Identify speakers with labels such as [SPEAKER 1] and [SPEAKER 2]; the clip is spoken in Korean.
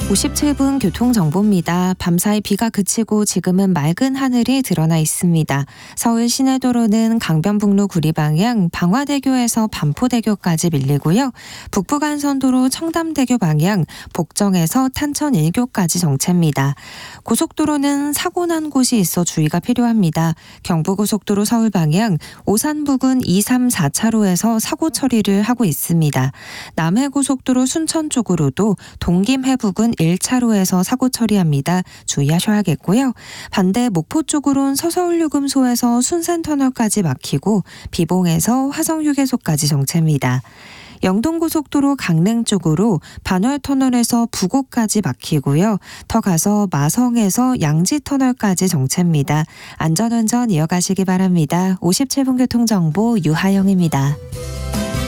[SPEAKER 1] 57분 교통정보입니다. 밤사이 비가 그치고 지금은 맑은 하늘이 드러나 있습니다. 서울 시내도로는 강변북로 구리 방향 방화대교에서 반포대교까지 밀리고요. 북부간선도로 청담대교 방향 복정에서 탄천 1교까지 정체입니다. 고속도로는 사고 난 곳이 있어 주의가 필요합니다. 경부고속도로 서울 방향 오산 부근 2, 3, 4차로에서 사고 처리를 하고 있습니다. 남해고속도로 순천 쪽으로도 동김해 부근 1차로에서 사고 처리합니다. 주의하셔야겠고요. 반대 목포 쪽으론 서서울요금소에서 순산터널까지 막히고 비봉에서 화성휴게소까지 정체입니다. 영동고속도로 강릉 쪽으로 반월터널에서 부곡까지 막히고요. 더 가서 마성에서 양지터널까지 정체입니다. 안전운전 이어가시기 바랍니다. 57분 교통정보 유하영입니다.